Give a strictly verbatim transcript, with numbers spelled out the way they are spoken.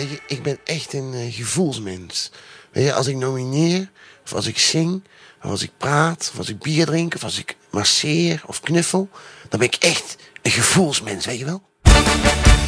weet je, ik ben echt een uh, gevoelsmens. Weet je, als ik nomineer, of als ik zing, of als ik praat, of als ik bier drink, of als ik masseer of knuffel, dan ben ik echt een gevoelsmens, weet je wel?